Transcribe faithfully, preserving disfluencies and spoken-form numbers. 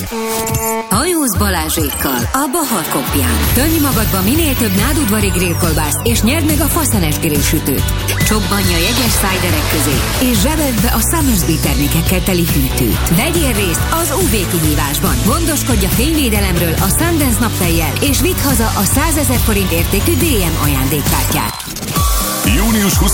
Hajóz Balázsékkal a Bahar Kopján. Törni magadba minél több nádudvari grillkolbászt, és nyerd meg a faszenes grillsütőt. Csobbanj a jegyes szájderek közé, és zsebeld be a Summersby termékekkel teli hűtőt. Vegyél részt az ú vé kihívásban. Gondoskodj a fényvédelemről a Sundance naptejjel, és vidd haza a százezer forint értékű dé em ajándékkártyát. június huszonegyedike